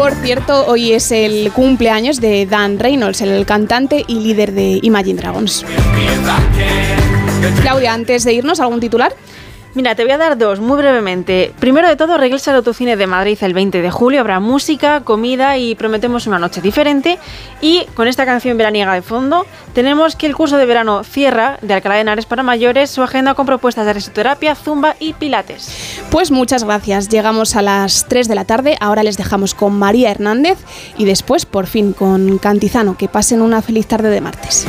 Por cierto, hoy es el cumpleaños de Dan Reynolds, el cantante y líder de Imagine Dragons. Claudia, antes de irnos, ¿algún titular? Mira, te voy a dar dos, muy brevemente. Primero de todo, regresa al Autocine de Madrid el 20 de julio. Habrá música, comida y prometemos una noche diferente. Y con esta canción veraniega de fondo, tenemos que el curso de verano Cierra, de Alcalá de Henares para mayores, su agenda con propuestas de risoterapia, zumba y pilates. Pues muchas gracias. Llegamos a las 3 de la tarde. Ahora les dejamos con María Hernández y después, por fin, con Cantizano. Que pasen una feliz tarde de martes.